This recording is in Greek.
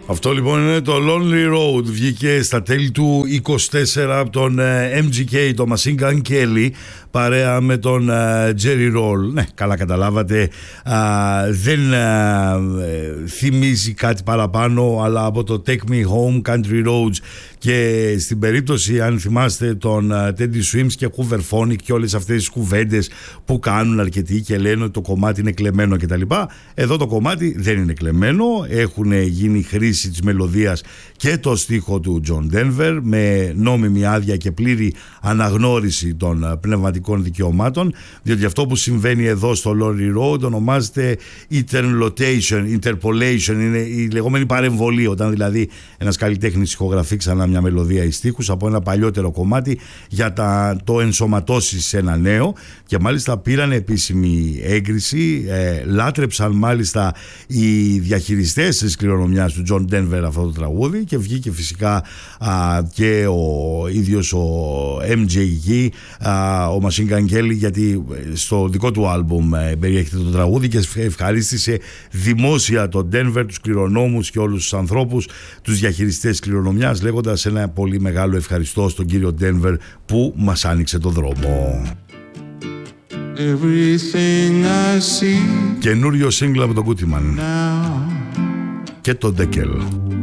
Αυτό λοιπόν είναι το Lonely Road. Βγήκε στα τέλη του 24 από τον MGK, το Machine Gun Kelly, παρέα με τον Jerry Roll. Ναι, καλά καταλάβατε, δεν θυμίζει κάτι παραπάνω, αλλά από το Take Me Home, Country Roads, και στην περίπτωση, αν θυμάστε, τον Teddy Swims και Hoover Phonic και όλες αυτές τις κουβέντες που κάνουν αρκετοί και λένε ότι το κομμάτι είναι κλεμμένο κτλ. Εδώ το κομμάτι δεν είναι κλεμμένο, έχουν γίνει χρήση της μελωδίας και το στίχο του John Denver με νόμιμη άδεια και πλήρη αναγνώριση των πνευματικών δικαιωμάτων, διότι αυτό που συμβαίνει εδώ στο Lonely Road ονομάζεται interpolation, είναι η λεγόμενη παρεμβολή, όταν δηλαδή ένας καλλιτέχνης ηχογραφεί ξανά μια μελωδία ή στίχους από ένα παλιότερο κομμάτι για το ενσωματώσει σε ένα νέο, και μάλιστα πήραν επίσημη έγκριση, λάτρεψαν μάλιστα οι διαχειριστές της κληρονομιάς του John Denver αυτό το τραγούδι, και βγήκε φυσικά και ο ίδιος ο MJG, ο Machine Gun Kelly, γιατί στο δικό του άλμπουμ περιέχεται το τραγούδι, και ευχαρίστησε δημόσια τον Denver, τους κληρονόμους και όλους τους ανθρώπους, τους διαχειριστές της κληρονομιάς, λέγοντας ένα πολύ μεγάλο ευχαριστώ στον κύριο Denver που μας άνοιξε το δρόμο. Καινούριο σύγκλα από τον Κούτιμαν και τον Ντεκέλ.